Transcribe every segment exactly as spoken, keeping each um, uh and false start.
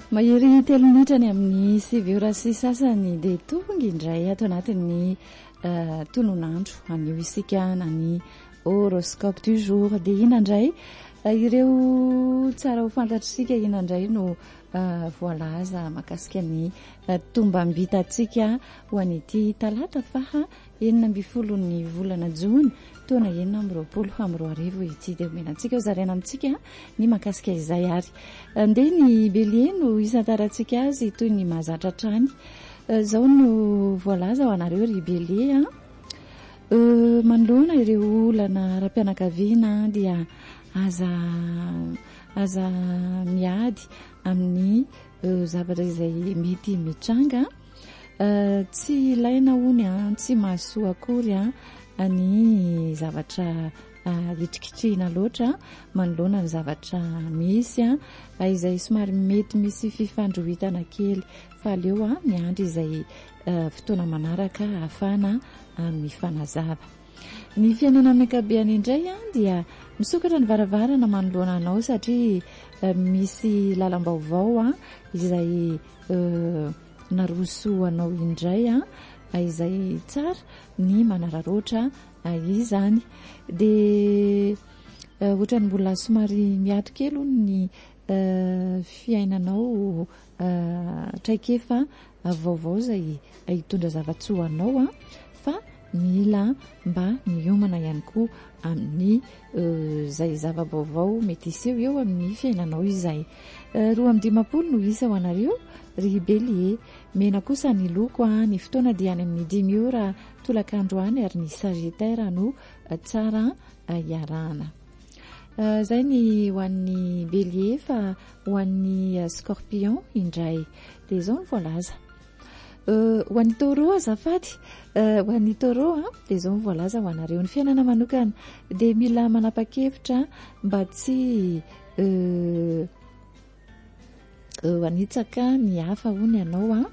mahery telo minitra ny amin'ny sivy ora sy sasany dia tonga indray ato anatin'ny uh, tononandro anio isika na ny horoscope du jour dia inandray uh, ireo tsara ho fantatritsika inandray no uh, voalaza makasika ny uh, tombam-bitantsika ho an'ity talata faha enina amby folo ny volana jona taona enina amby roapolo amby roa arivo ity dia omenantsika ho zaraina amintsika ny makasika izay ary andeha ny belie no isantarantsika azy toy ny mahazatra trany zao no voalaza ho anareo ry belie a uh, manoloana ireo olana ara-pianakaviana dia aza aza miady amin'ny uh, zavatra izay mety mitranga uh, tsy ilaina hony a tsy mahasoa akory a ny zavatra uh, hitrikitrihina loatra manoloana ny zavatra misy a izay somary mety misy fifandrohitana kely fa aleo a miandry izay uh, fotoana manaraka ahafana uh, mifanazava ny fiainana amin'ny akabeany indray a dia misokatra ny varavarana manoloana anao satria uh, misy lalam-baovao a izay uh, naroso anao indray a izay tsara ny manararoatra izany dia uh, ohatrany mbola somary miato kely ny uh, fiainanao uh, traikefa uh, vaovao izay hitondra zavatsoa anao a fa mila mba miomana ihany koa amin'ny uh, zay zava-baovao mety iseho eo amin'ny fiainanao izay uh, roa amby dimapolo no isa ho anareo ry belie mena kosa ny loko a ny fotoana dia any amin'ny dimy ora tolakandro any ary ny sagittaire no tsara iarahana uh, zay ny ho an'ny belie fa ho an'ny uh, scorpion indray dia izao ny voalaza uh, ho an'ny taureau azafady uh, ho an'ny taureau a dia izao ny voalaza ho anareo ny fiainana manokana dia mila manapa-kevitra mba tsy uh, Uh, anitsaka ny hafa hony ianao a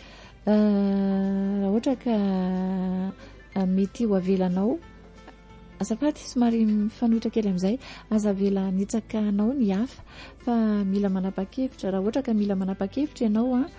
raha uh, ohatra ka uh, mety ho avelanao azafady somary mifanohitra kely amin'izay aza avela anitsaka anao ny hafa fa mila manapa-kevitra raha ohatra ka mila manapa-kevitra ianao a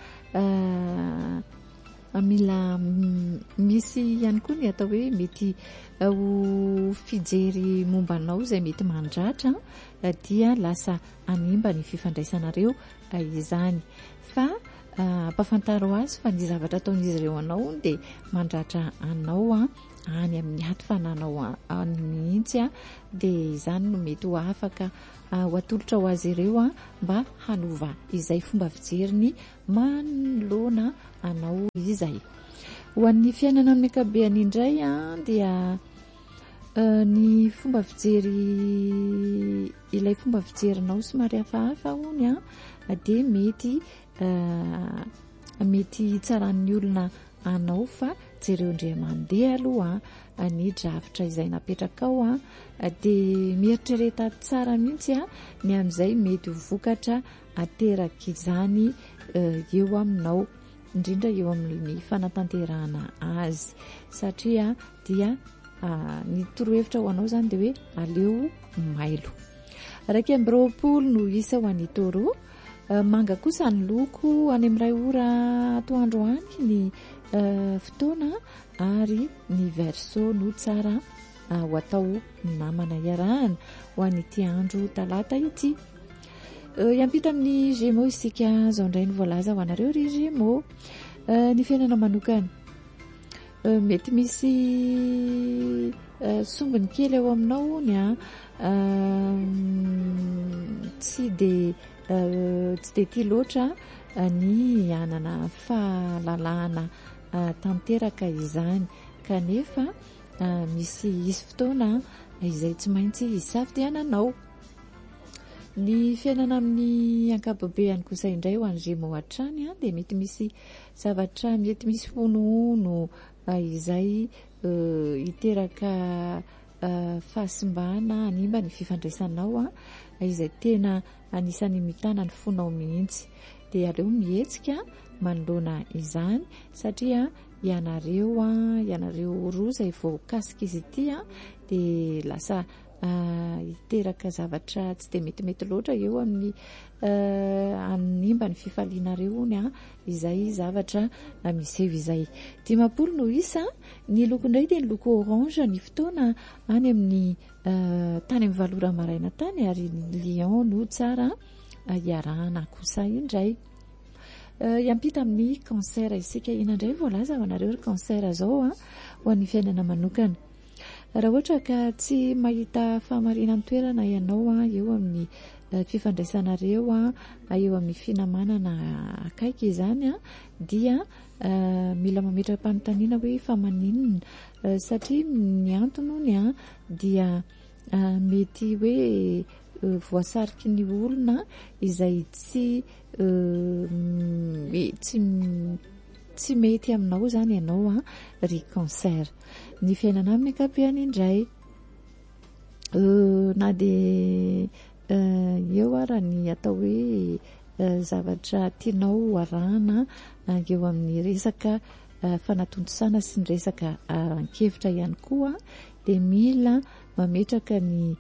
uh, mila misy ihany koa ny atao hoe mety uh, ho fijery momba anao izay mety mandratra uh, dia lasa animba ny fifandraisanareo uh, izany fa ampafantaro uh, azy fa ny zavatra ataon'izy ireo anao dia mandratra anao a any amin'ny aty fananao any mihitsy a dia izany no mety ho afaka uh, ho atolotra ho azy ireo a mba hanova izay fomba fijeriny manoloana anao izay ho an'ny fiainana amin'ny akabeany indray a dia uh, ny fomba fijery ilay fomba fijerinao somary hafahafa hony a dia mety uh, mety tsaran'ny olona anao fa jereo indray mandeha aloha a ny drafitra izay napetraka ao a dia mieritrereta tsara mihitsy a ny amin'izay mety ho vokatra ateraka izany uh, eo aminao indrindra eo amin'ny fanatanterahana azy satria dia uh, ny torohevitra ho anao zany dia hoe aleo mailo raiky amby roapolo no isa ho an'ny taureau uh, manga kosa ny loko any amin'iray ora atoandro any ny uh, fotoana ary ny verseau no tsara uh, ho atao namana iarahana ho an'ity andro talata ity uh, iampita amin'ny gémeaux isika zao indray ny voalaza ho anareo ry gémeaux uh, ny fiainana manokana uh, mety misy uh, sombiny kely eo aminao ny a uh, tsy de uh, tsy de tia loatra uh, ny anana fahalalahana uh, tanteraka izany kanefa uh, misy isy fotoana izay tsy maintsy hisafidiananao ny fiainana amin'ny ankapobeany kosa indray ho an'ny gémeaux hatrany a dia mety misy zavatra mety misy fonoono uh, izay uh, hiteraka uh, fahasimbana animba ny fifandraisanao a izay tena anisany mitana ny fonao mihitsy dia aleo mihetsika manoloana izany satria ianareo a ianareo roa izay vao kasika izy ity a dia lasa hiteraka zavatra tsy de metimety loatra eo amin'ny animba ny fifalianareo ny a izay zavatra miseho izay. Dimapolo no isa. Ny loko indray dia ny loko orange, ny fotoana any amin'ny tany amin'ny valora maraina tany, ary ny lion no tsara iarahana kosa indray. Iampita amin'ny cancer isika inandray voalaza ho anareo ry cancer zao a ho an'ny fiainana manokana. Raha ohatra ka tsy mahita fahamarinan'ny toerana ianao a eo amin'ny fifandraisanareo a eo amin'ny finamanana akaiky izany a dia mila mametra-panontaniana hoe fa maninona, satria ny antony a dia mety hoe voasariky ny olona izay tsy tsy tsy mety aminao zany ianao a ry cancer. Ny fiainana amin'ny ankapobeny indray na de eo ara ny atao hoe zavatra tianao arahana eo amin'ny resaka fanatontosana sy ny resaka ankevitra ihany koa, de mila mametraka ny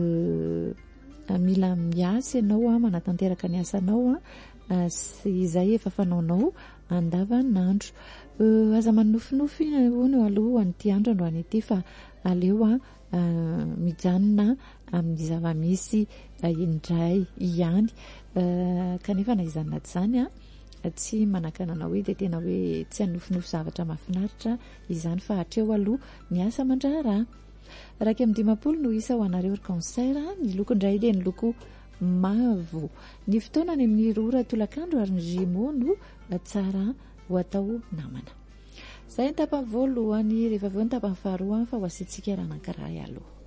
mila miasa ianao a, manatanteraka ny asanao a sy izay efa fanaonao andavanandro. Aza manofinofy hono aloha an'ity andro andro any ity fa aleo a mijanona amin'ny zava-misy indray ihany, kanefa na izany na tsy izany a tsy manakanana hoe de tena hoe tsy hanofinofy zavatra mahafinaritra izany, fa hatreo aloha ny asa mandraharaha. Raika amin'ny dimapolo no isa ho anareo ry cancer. Ny loko indray dia ny loko mavo. Ny fotoana ny amin'ny roa tolakandro ary ny Gémeaux no tsara ho atao namana. Zay ny tapany voalohany, rehefa aveo ny tapany faharoa fa ho asintsika raha anankaraha aloha.